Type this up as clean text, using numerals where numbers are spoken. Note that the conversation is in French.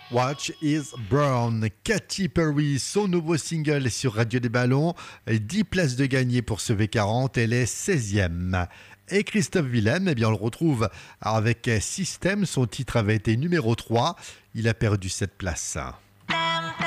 Watch is Brown, Katy Perry, son nouveau single est sur Radio des Ballons, 10 places de gagné pour ce V40, elle est 16e. Et Christophe Willem, eh bien on le retrouve avec System, son titre avait été numéro 3, il a perdu cette place.